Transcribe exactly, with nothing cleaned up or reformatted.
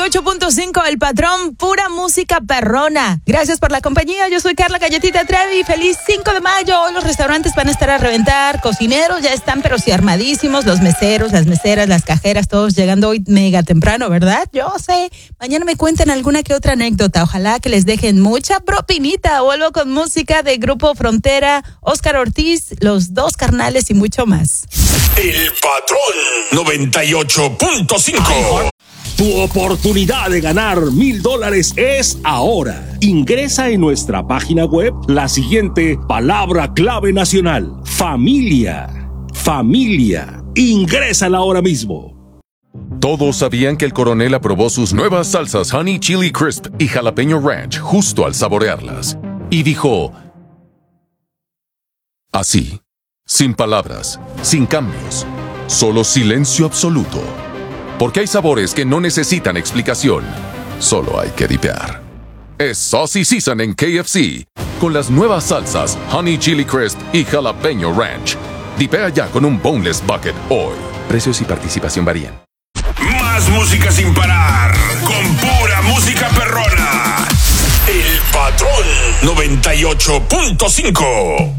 ocho punto cinco, El Patrón, pura música perrona. Gracias por la compañía, yo soy Carla Galletita Trevi. Feliz cinco de mayo, hoy los restaurantes van a estar a reventar, cocineros ya están pero sí armadísimos, los meseros, las meseras, las cajeras, todos llegando hoy mega temprano, ¿verdad? Yo sé, mañana me cuentan alguna que otra anécdota, ojalá que les dejen mucha propinita. Vuelvo con música de Grupo Frontera, Óscar Ortiz, Los Dos Carnales y mucho más. El Patrón noventa y ocho punto cinco. Tu oportunidad de ganar mil dólares es ahora. Ingresa en nuestra página web la siguiente palabra clave nacional: familia. Familia. Ingrésala ahora mismo. Todos sabían que el coronel aprobó sus nuevas salsas Honey Chili Crisp y Jalapeño Ranch justo al saborearlas. Y dijo así, sin palabras, sin cambios, solo silencio absoluto. Porque hay sabores que no necesitan explicación, solo hay que dipear. Es Saucy Season en K F C, con las nuevas salsas Honey Chili Crisp y Jalapeño Ranch. Dipea ya con un Boneless Bucket hoy. Precios y participación varían. Más música sin parar, con pura música perrona. El Patrón noventa y ocho punto cinco.